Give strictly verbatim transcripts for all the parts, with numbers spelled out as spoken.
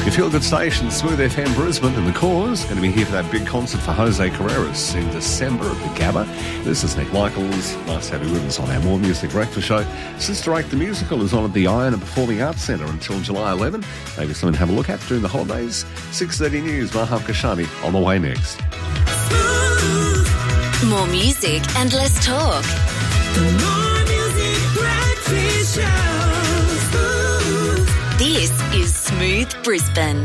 Your feel-good station, Smooth F M Brisbane, and The Cause going to be here for that big concert for Jose Carreras in December at the Gabba. This is Nick Michaels. Nice to have you with us on our More Music Breakfast show. Sister Act the Musical is on at the Iron and Performing Arts Centre until July eleventh. Maybe something to have a look at during the holidays. six thirty News, Mahab Kashani on the way next. More music and less talk. The More Music Breakfast Show. This is Smooth Brisbane.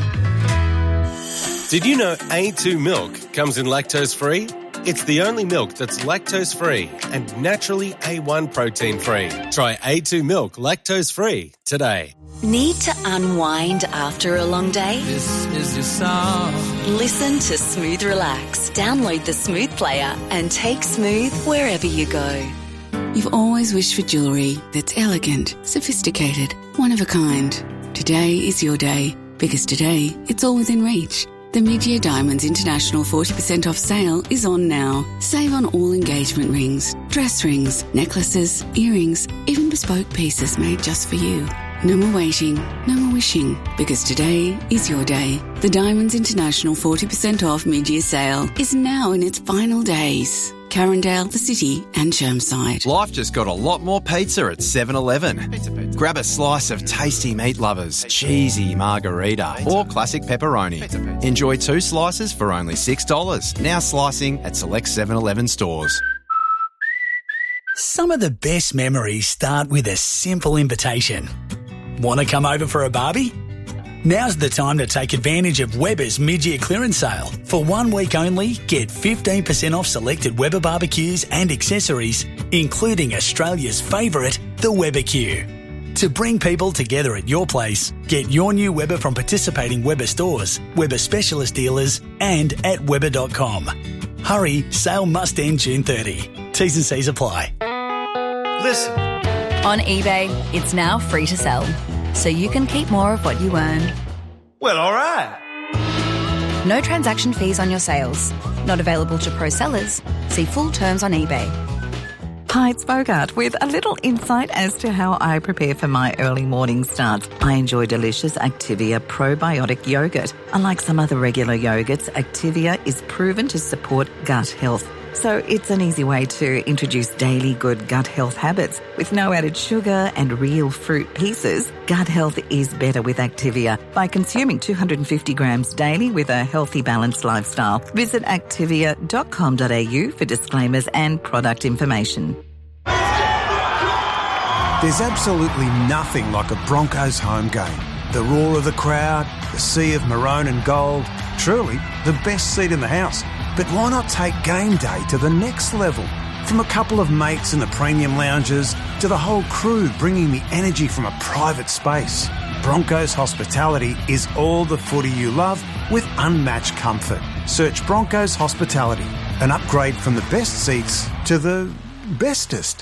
Did you know A two milk comes in lactose-free? It's the only milk that's lactose-free and naturally A one protein-free. Try A two milk lactose-free today. Need to unwind after a long day? This is your song. Listen to Smooth Relax. Download the Smooth player and take Smooth wherever you go. You've always wished for jewellery that's elegant, sophisticated, one of a kind. Today is your day, because today it's all within reach. The Mid-Year Diamonds International forty percent off sale is on now. Save on all engagement rings, dress rings, necklaces, earrings, even bespoke pieces made just for you. No more waiting, no more wishing, because today is your day. The Diamonds International forty percent off mid-year sale is now in its final days. Carindale, the City and Chermside. Life just got a lot more pizza at seven eleven. Pizza, pizza. Grab a slice of tasty meat lovers, cheesy margarita pizza. Or classic pepperoni. Pizza, pizza. Enjoy two slices for only six dollars. Now slicing at select seven eleven stores. Some of the best memories start with a simple invitation. Want to come over for a barbie? Now's the time to take advantage of Weber's mid-year clearance sale. For one week only, get fifteen percent off selected Weber barbecues and accessories, including Australia's favourite, the Weber Q. To bring people together at your place, get your new Weber from participating Weber stores, Weber specialist dealers and at weber dot com. Hurry, sale must end June thirtieth. T's and C's apply. Listen. On eBay, it's now free to sell, so you can keep more of what you earn. Well, all right. No transaction fees on your sales. Not available to pro sellers. See full terms on eBay. Hi, it's Bogart with a little insight as to how I prepare for my early morning starts. I enjoy delicious Activia probiotic yogurt. Unlike some other regular yogurts, Activia is proven to support gut health. So it's an easy way to introduce daily good gut health habits. With no added sugar and real fruit pieces, gut health is better with Activia by consuming two hundred fifty grams daily with a healthy, balanced lifestyle. Visit activia dot com dot a u for disclaimers and product information. There's absolutely nothing like a Broncos home game. The roar of the crowd, the sea of maroon and gold, truly the best seat in the house. But why not take game day to the next level? From a couple of mates in the premium lounges to the whole crew bringing the energy from a private space. Broncos Hospitality is all the footy you love with unmatched comfort. Search Broncos Hospitality, an upgrade from the best seats to the bestest.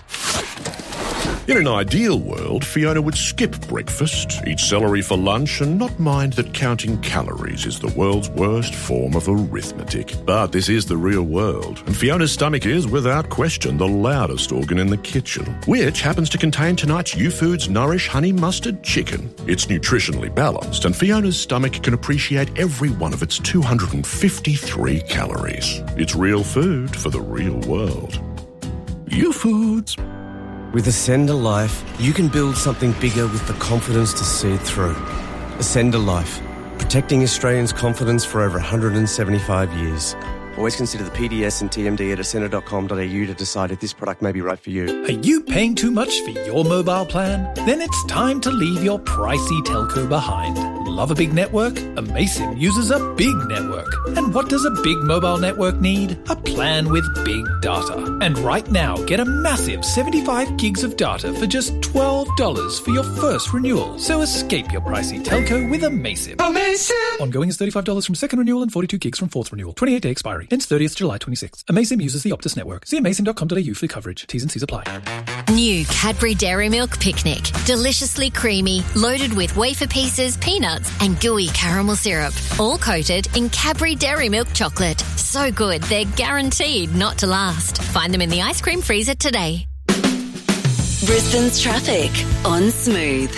In an ideal world, Fiona would skip breakfast, eat celery for lunch, and not mind that counting calories is the world's worst form of arithmetic. But this is the real world, and Fiona's stomach is, without question, the loudest organ in the kitchen, which happens to contain tonight's U-Foods Nourish Honey Mustard Chicken. It's nutritionally balanced, and Fiona's stomach can appreciate every one of its two hundred fifty-three calories. It's real food for the real world. U-Foods. With Ascender Life, you can build something bigger with the confidence to see it through. Ascender Life, protecting Australians' confidence for over one hundred seventy-five years. Always consider the P D S and T M D at ascender dot com dot a u to decide if this product may be right for you. Are you paying too much for your mobile plan? Then it's time to leave your pricey telco behind. Love a big network? Amaysim uses a big network. And what does a big mobile network need? A plan with big data. And right now, get a massive seventy-five gigs of data for just twelve dollars for your first renewal. So escape your pricey telco with Amaysim. Amaysim! Ongoing is thirty-five dollars from second renewal and forty-two gigs from fourth renewal. twenty-eight day expiry. Ends thirtieth July twenty-sixth. Amaysim uses the Optus network. See amaysim dot com dot a u for coverage. T's and C's apply. New Cadbury Dairy Milk Picnic. Deliciously creamy, loaded with wafer pieces, peanuts and gooey caramel syrup. All coated in Cadbury Dairy Milk chocolate. So good, they're guaranteed not to last. Find them in the ice cream freezer today. Brisbane's traffic on Smooth.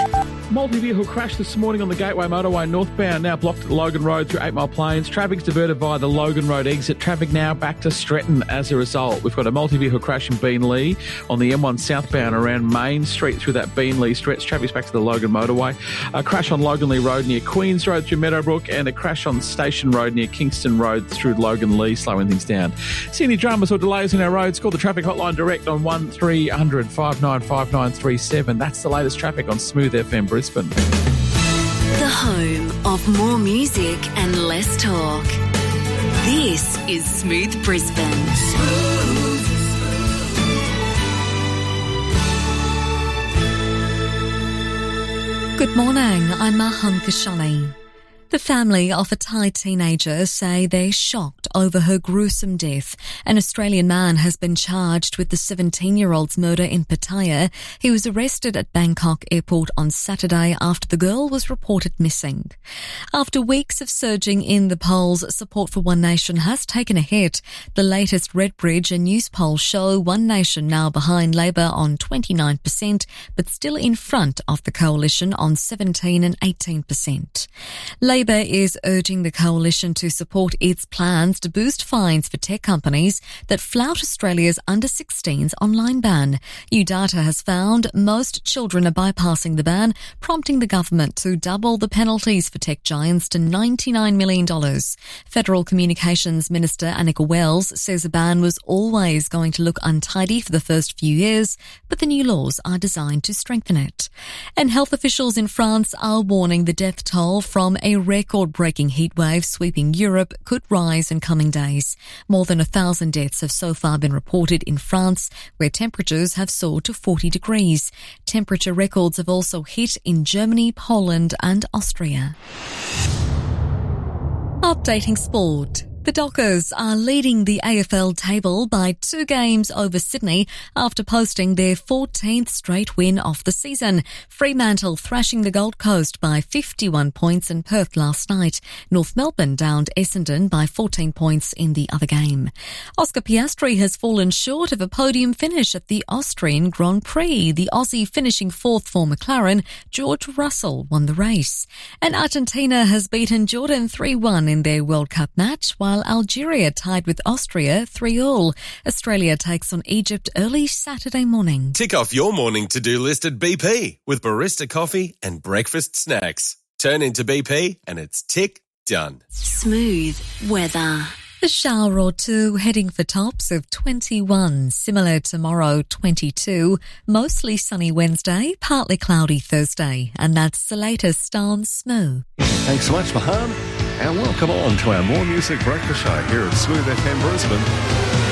Multi-vehicle crash this morning on the Gateway Motorway northbound, now blocked at Logan Road through Eight Mile Plains. Traffic's diverted via the Logan Road exit. Traffic now back to Stretton as a result. We've got a multi-vehicle crash in Beenleigh on the M one southbound around Main Street through that Beenleigh stretch. Traffic's back to the Logan Motorway. A crash on Loganley Road near Queens Road through Meadowbrook, and a crash on Station Road near Kingston Road through Logan Lee, slowing things down. See any dramas or delays in our roads? Call the traffic hotline direct on one three hundred five nine five nine three seven. That's the latest traffic on Smooth F M Brisbane. The home of more music and less talk. This is Smooth Brisbane. Good morning, I'm Maham Kashani. The family of a Thai teenager say they're shocked over her gruesome death. An Australian man has been charged with the seventeen-year-old's murder in Pattaya. He was arrested at Bangkok airport on Saturday after the girl was reported missing. After weeks of surging in the polls, support for One Nation has taken a hit. The latest Redbridge and News polls show One Nation now behind Labor on twenty-nine percent, but still in front of the coalition on seventeen and eighteen percent. Labor is urging the coalition to support its plans to boost fines for tech companies that flout Australia's under sixteens online ban. New data has found most children are bypassing the ban, prompting the government to double the penalties for tech giants to ninety-nine million dollars. Federal Communications Minister Annika Wells says the ban was always going to look untidy for the first few years, but the new laws are designed to strengthen it. And health officials in France are warning the death toll from a record-breaking heatwave sweeping Europe could rise in coming days. More than a thousand deaths have so far been reported in France, where temperatures have soared to forty degrees. Temperature records have also hit in Germany, Poland and Austria. Updating sport. The Dockers are leading the A F L table by two games over Sydney after posting their fourteenth straight win of the season. Fremantle thrashing the Gold Coast by fifty-one points in Perth last night. North Melbourne downed Essendon by fourteen points in the other game. Oscar Piastri has fallen short of a podium finish at the Austrian Grand Prix. The Aussie finishing fourth for McLaren, George Russell won the race. And Argentina has beaten Jordan three one in their World Cup match, while Algeria tied with Austria three all. Australia takes on Egypt early Saturday morning. Tick off your morning to-do list at B P with barista coffee and breakfast snacks. Turn into B P and it's tick done. Smooth weather. A shower or two, heading for tops of twenty-one. Similar tomorrow, twenty-two. Mostly sunny Wednesday, partly cloudy Thursday. And that's the latest on Smooth. Thanks so much, Mahan. And welcome on to our More Music Breakfast Show here at Smooth F M Brisbane.